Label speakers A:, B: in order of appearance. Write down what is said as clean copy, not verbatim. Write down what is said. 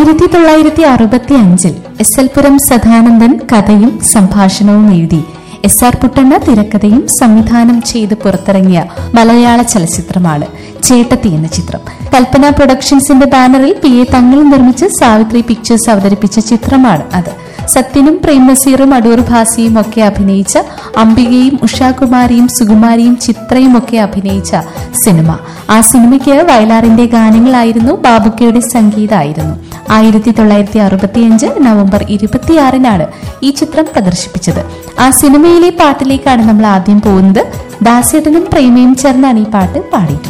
A: 1965 SL പുരം സദാനന്ദൻ കഥയും സംഭാഷണവും എഴുതി SR പുട്ടണ്ണ തിരക്കഥയും സംവിധാനം ചെയ്ത് പുറത്തിറങ്ങിയ മലയാള ചലച്ചിത്രമാണ് ചേട്ടത്തി എന്ന ചിത്രം. കൽപ്പന പ്രൊഡക്ഷൻസിന്റെ ബാനറിൽ PA തങ്ങൾ നിർമ്മിച്ച് സാവിത്രി പിക്ചേഴ്സ് അവതരിപ്പിച്ച ചിത്രമാണ് അത്. സത്യനും പ്രേം നസീറും അടൂർ ഭാസിയും ഒക്കെ അഭിനയിച്ച, അംബികയും ഉഷാകുമാരിയും സുകുമാരിയും ചിത്രയും ഒക്കെ അഭിനയിച്ച സിനിമ. ആ സിനിമയ്ക്ക് വയലാറിന്റെ ഗാനങ്ങളായിരുന്നു, ബാബുക്കയുടെ സംഗീതമായിരുന്നു. 1965 നവംബർ 26 ഈ ചിത്രം പ്രദർശിപ്പിച്ചത്. ആ സിനിമയിലെ പാട്ടിലേക്കാണ് നമ്മൾ ആദ്യം പോകുന്നത്. ദാസേട്ടനും പ്രേമയും ചേർന്നാണ് ഈ പാട്ട് പാടിയിട്ടുള്ളത്.